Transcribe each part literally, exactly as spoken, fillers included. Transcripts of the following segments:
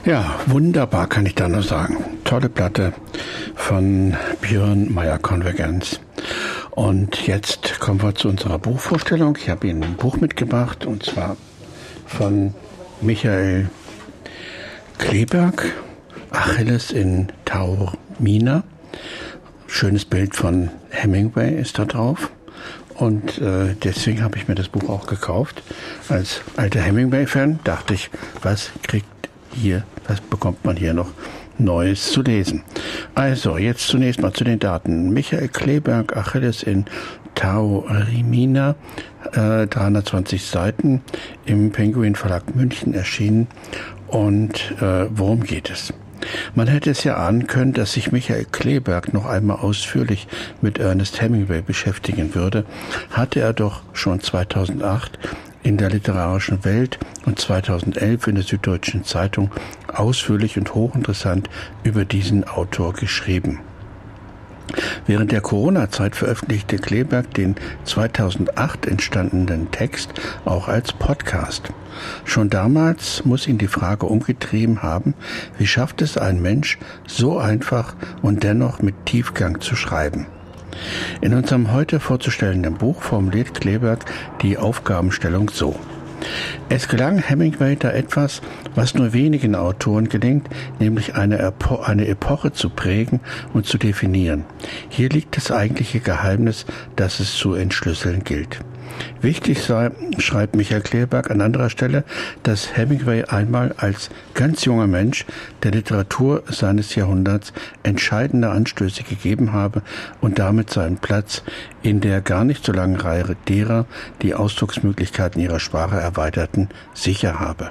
Ja, wunderbar kann ich da nur sagen. Tolle Platte von Björn Meyer-Convergenz. Und jetzt kommen wir zu unserer Buchvorstellung. Ich habe Ihnen ein Buch mitgebracht, und zwar von Michael Kleeberg, Achilles in Taormina. Schönes Bild von Hemingway ist da drauf. Und äh, deswegen habe ich mir das Buch auch gekauft. Als alter Hemingway-Fan dachte ich, was kriegt hier, was bekommt man hier noch Neues zu lesen? Also, jetzt zunächst mal zu den Daten. Michael Kleeberg, Achilles in Taormina, äh, dreihundertzwanzig Seiten, im Penguin Verlag München erschienen. Und äh, worum geht es? Man hätte es ja ahnen können, dass sich Michael Kleeberg noch einmal ausführlich mit Ernest Hemingway beschäftigen würde, hatte er doch schon zweitausendacht in der Literarischen Welt und zweitausendelf in der Süddeutschen Zeitung ausführlich und hochinteressant über diesen Autor geschrieben. Während der Corona-Zeit veröffentlichte Kleeberg den zweitausendacht entstandenen Text auch als Podcast. Schon damals muss ihn die Frage umgetrieben haben, wie schafft es ein Mensch, so einfach und dennoch mit Tiefgang zu schreiben? In unserem heute vorzustellenden Buch formuliert Kleeberg die Aufgabenstellung so: Es gelang Hemingway da etwas, was nur wenigen Autoren gelingt, nämlich eine, Epo- eine Epoche zu prägen und zu definieren. Hier liegt das eigentliche Geheimnis, das es zu entschlüsseln gilt. Wichtig sei, schreibt Michael Kleeberg an anderer Stelle, dass Hemingway einmal als ganz junger Mensch der Literatur seines Jahrhunderts entscheidende Anstöße gegeben habe und damit seinen Platz in der gar nicht so langen Reihe derer, die Ausdrucksmöglichkeiten ihrer Sprache erweiterten, sicher habe.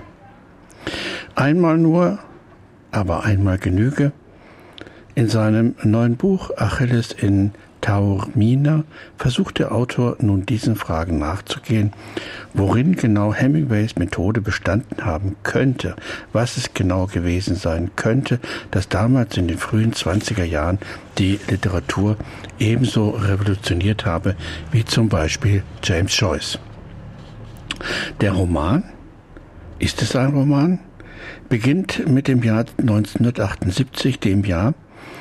Einmal nur, aber einmal genüge. In seinem neuen Buch Achilles in Taormina versucht der Autor nun diesen Fragen nachzugehen, worin genau Hemingways Methode bestanden haben könnte, was es genau gewesen sein könnte, das damals in den frühen zwanziger Jahren die Literatur ebenso revolutioniert habe wie zum Beispiel James Joyce. Der Roman, ist es ein Roman, beginnt mit dem Jahr neunzehnhundertachtundsiebzig, dem Jahr,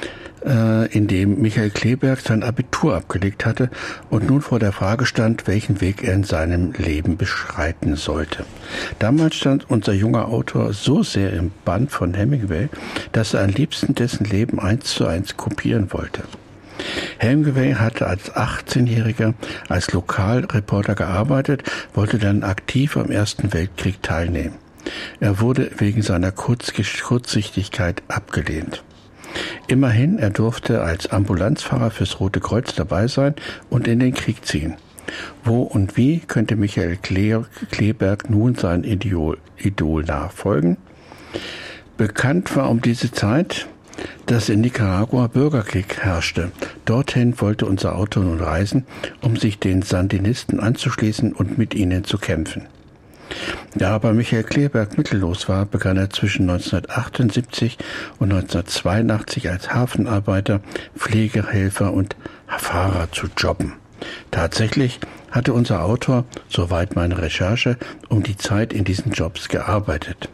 in dem Michael Kleeberg sein Abitur abgelegt hatte und nun vor der Frage stand, welchen Weg er in seinem Leben beschreiten sollte. Damals stand unser junger Autor so sehr im Bann von Hemingway, dass er am liebsten dessen Leben eins zu eins kopieren wollte. Hemingway hatte als achtzehnjähriger als Lokalreporter gearbeitet, wollte dann aktiv am Ersten Weltkrieg teilnehmen. Er wurde wegen seiner Kurz- Kurzsichtigkeit abgelehnt. Immerhin, er durfte als Ambulanzfahrer fürs Rote Kreuz dabei sein und in den Krieg ziehen. Wo und wie könnte Michael Kleeberg nun sein Idol, Idol nachfolgen? Bekannt war um diese Zeit, dass in Nicaragua Bürgerkrieg herrschte. Dorthin wollte unser Autor nun reisen, um sich den Sandinisten anzuschließen und mit ihnen zu kämpfen. Da aber Michael Kleeberg mittellos war, begann er zwischen neunzehnhundertachtundsiebzig und neunzehnhundertzweiundachtzig als Hafenarbeiter, Pflegehelfer und Fahrer zu jobben. Tatsächlich hatte unser Autor, soweit meine Recherche, um die Zeit in diesen Jobs gearbeitet.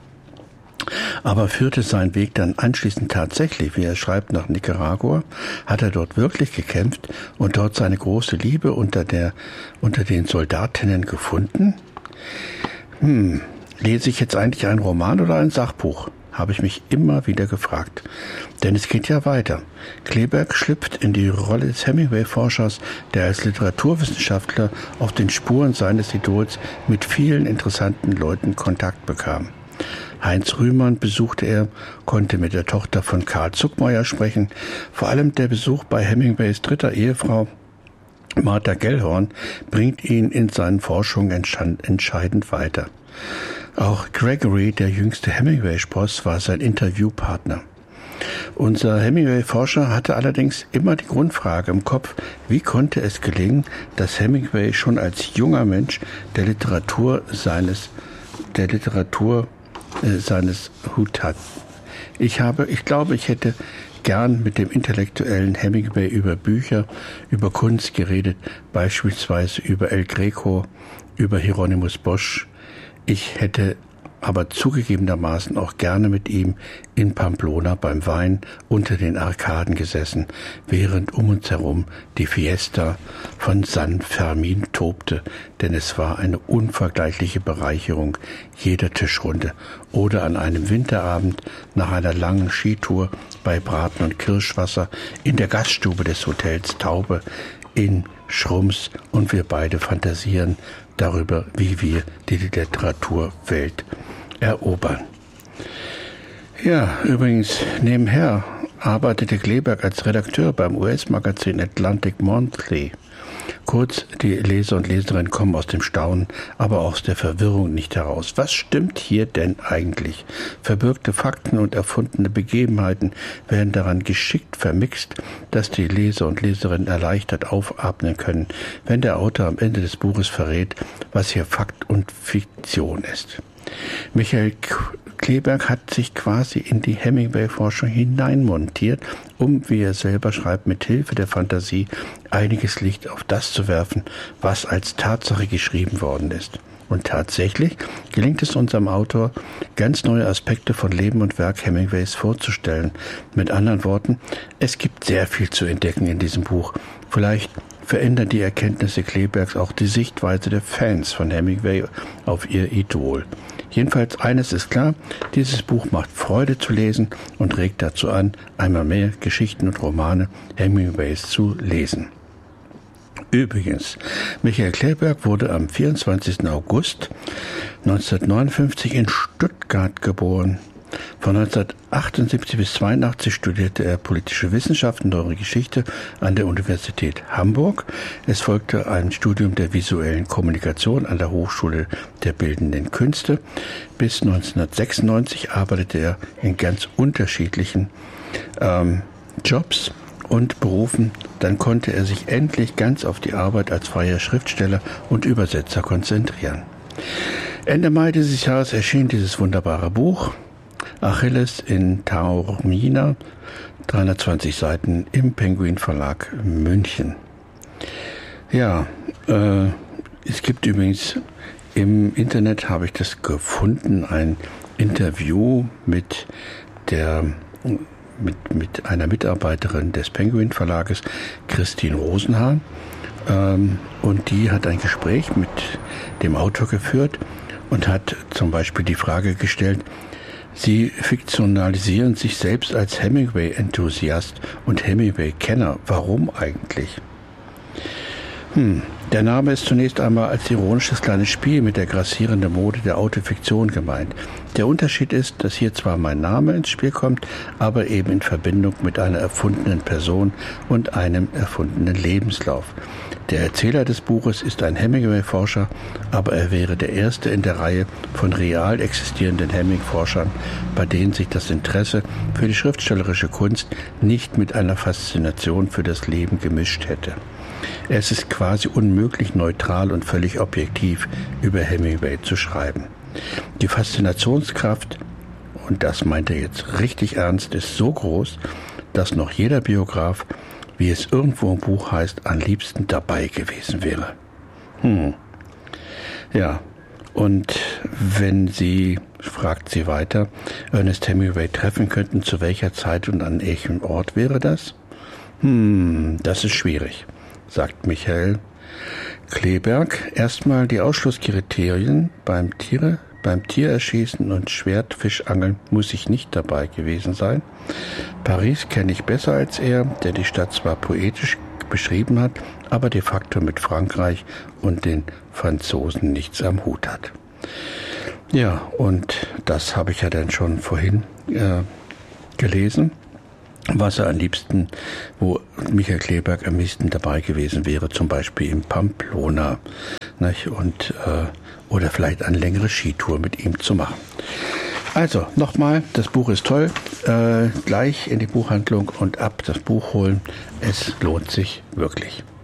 Aber führte sein Weg dann anschließend tatsächlich, wie er schreibt, nach Nicaragua? Hat er dort wirklich gekämpft und dort seine große Liebe unter der, unter den Soldatinnen gefunden? Hm, lese ich jetzt eigentlich einen Roman oder ein Sachbuch? Habe ich mich immer wieder gefragt. Denn es geht ja weiter. Kleeberg schlüpft in die Rolle des Hemingway-Forschers, der als Literaturwissenschaftler auf den Spuren seines Idols mit vielen interessanten Leuten Kontakt bekam. Heinz Rühmann besuchte er, konnte mit der Tochter von Karl Zuckmayer sprechen. Vor allem der Besuch bei Hemingways dritter Ehefrau Martha Gellhorn bringt ihn in seinen Forschungen entscheidend weiter. Auch Gregory, der jüngste Hemingway-Spross, war sein Interviewpartner. Unser Hemingway-Forscher hatte allerdings immer die Grundfrage im Kopf, wie konnte es gelingen, dass Hemingway schon als junger Mensch der Literatur seines, der Literatur äh, seines Hut hat. Ich habe, ich glaube, ich hätte gern mit dem intellektuellen Hemingway über Bücher, über Kunst geredet, beispielsweise über El Greco, über Hieronymus Bosch. Ich hätte aber zugegebenermaßen auch gerne mit ihm in Pamplona beim Wein unter den Arkaden gesessen, während um uns herum die Fiesta von San Fermin tobte, denn es war eine unvergleichliche Bereicherung jeder Tischrunde, oder an einem Winterabend nach einer langen Skitour bei Braten und Kirschwasser in der Gaststube des Hotels Taube in Schrums, und wir beide fantasieren darüber, wie wir die Literaturwelt erobern. Ja, übrigens, nebenher arbeitete Kleeberg als Redakteur beim U S-Magazin Atlantic Monthly. Kurz, die Leser und Leserinnen kommen aus dem Staunen, aber aus der Verwirrung nicht heraus. Was stimmt hier denn eigentlich? Verbürgte Fakten und erfundene Begebenheiten werden daran geschickt vermixt, dass die Leser und Leserinnen erleichtert aufatmen können, wenn der Autor am Ende des Buches verrät, was hier Fakt und Fiktion ist. Michael Kleeberg hat sich quasi in die Hemingway-Forschung hineinmontiert, um, wie er selber schreibt, mit Hilfe der Fantasie einiges Licht auf das zu werfen, was als Tatsache geschrieben worden ist. Und tatsächlich gelingt es unserem Autor, ganz neue Aspekte von Leben und Werk Hemingways vorzustellen. Mit anderen Worten, es gibt sehr viel zu entdecken in diesem Buch. Vielleicht verändern die Erkenntnisse Kleebergs auch die Sichtweise der Fans von Hemingway auf ihr Idol. Jedenfalls eines ist klar, dieses Buch macht Freude zu lesen und regt dazu an, einmal mehr Geschichten und Romane Hemingways zu lesen. Übrigens, Michael Kleeberg wurde am vierundzwanzigsten August neunzehnhundertneunundfünfzig in Stuttgart geboren. Von neunzehnhundertachtundsiebzig bis zweiundachtzig studierte er politische Wissenschaften und Neuere Geschichte an der Universität Hamburg. Es folgte ein Studium der visuellen Kommunikation an der Hochschule der Bildenden Künste. Bis neunzehnhundertsechsundneunzig arbeitete er in ganz unterschiedlichen ähm, Jobs und Berufen. Dann konnte er sich endlich ganz auf die Arbeit als freier Schriftsteller und Übersetzer konzentrieren. Ende Mai dieses Jahres erschien dieses wunderbare Buch Achilles in Taormina, dreihundertzwanzig Seiten im Penguin Verlag München. Ja, äh, es gibt übrigens im Internet, habe ich das gefunden, ein Interview mit der mit, mit einer Mitarbeiterin des Penguin Verlages, Christine Rosenhahn, ähm, und die hat ein Gespräch mit dem Autor geführt und hat zum Beispiel die Frage gestellt: Sie fiktionalisieren sich selbst als Hemingway-Enthusiast und Hemingway-Kenner. Warum eigentlich? Hm, der Name ist zunächst einmal als ironisches kleines Spiel mit der grassierenden Mode der Autofiktion gemeint. Der Unterschied ist, dass hier zwar mein Name ins Spiel kommt, aber eben in Verbindung mit einer erfundenen Person und einem erfundenen Lebenslauf. Der Erzähler des Buches ist ein Hemingway-Forscher, aber er wäre der erste in der Reihe von real existierenden Hemingway-Forschern, bei denen sich das Interesse für die schriftstellerische Kunst nicht mit einer Faszination für das Leben gemischt hätte. Es ist quasi unmöglich, neutral und völlig objektiv über Hemingway zu schreiben. Die Faszinationskraft, und das meint er jetzt richtig ernst, ist so groß, dass noch jeder Biograf, wie es irgendwo im Buch heißt, am liebsten dabei gewesen wäre. Hm. Ja, und wenn Sie, fragt sie weiter, Ernest Hemingway treffen könnten, zu welcher Zeit und an welchem Ort wäre das? Hm, das ist schwierig, sagt Michael Kleeberg. Erstmal die Ausschlusskriterien beim Tiere, beim Tiererschießen und Schwertfischangeln muss ich nicht dabei gewesen sein. Paris kenne ich besser als er, der die Stadt zwar poetisch beschrieben hat, aber de facto mit Frankreich und den Franzosen nichts am Hut hat. Ja, und das habe ich ja dann schon vorhin äh, gelesen, was er am liebsten, wo Michael Kleeberg am liebsten dabei gewesen wäre, zum Beispiel in Pamplona, nicht? Und äh, oder vielleicht eine längere Skitour mit ihm zu machen. Also, nochmal, das Buch ist toll. Äh, gleich in die Buchhandlung und ab das Buch holen. Es lohnt sich wirklich.